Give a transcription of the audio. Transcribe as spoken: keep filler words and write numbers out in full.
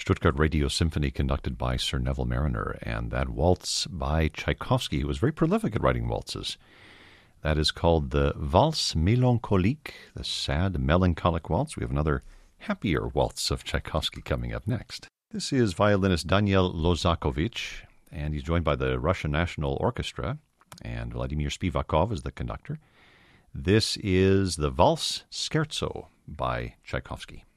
Stuttgart Radio Symphony conducted by Sir Neville Marriner, and that waltz by Tchaikovsky, who was very prolific at writing waltzes. That is called the Valse Mélancolique, the sad, melancholic waltz. We have another happier waltz of Tchaikovsky coming up next. This is violinist Daniel Lozakovich, and he's joined by the Russian National Orchestra, and Vladimir Spivakov is the conductor. This is the Valse Scherzo by Tchaikovsky.